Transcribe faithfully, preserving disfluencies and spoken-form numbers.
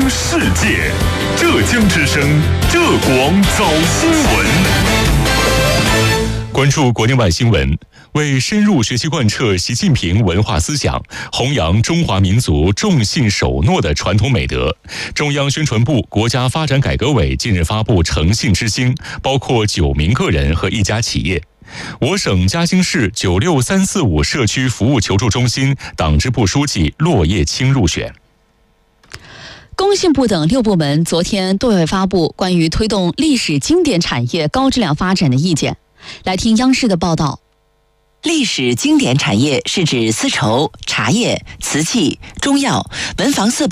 世界，浙江之声，浙广早新闻。关注国内外新闻。为深入学习贯彻习近平文化思想，弘扬中华民族重信守诺的传统美德，中央宣传部、国家发展改革委近日发布诚信之星，包括九名个人和一家企业。我省嘉兴市九六三四五社区服务求助中心党支部书记骆叶青入选。 工信部等六部门昨天对外发布关于推动历史经典产业高质量发展的意见。来听央视的报道。 历史经典产业是指丝绸、茶叶、瓷器、中药、文房四